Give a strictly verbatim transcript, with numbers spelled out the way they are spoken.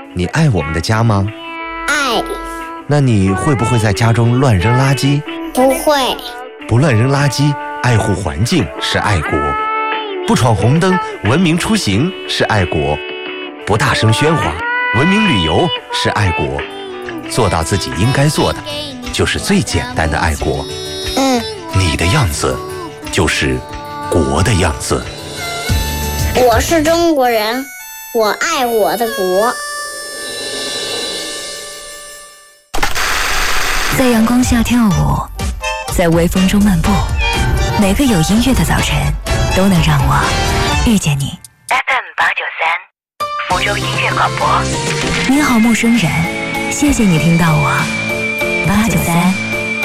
你爱我们的家吗？ 爱。 那你会不会在家中乱扔垃圾？ 不会。 不乱扔垃圾，爱护环境是爱国；不闯红灯，文明出行是爱国；不大声喧哗，文明旅游是爱国。做到自己应该做的，就是最简单的爱国。 嗯， 你的样子，就是国的样子。 我是中国人，我爱我的国。 在阳光下跳舞，在微风中漫步，每个有音乐的早晨都能让我遇见你。 F M 八九三，福州音乐广播。 你好，陌生人，谢谢你听到我。八九三。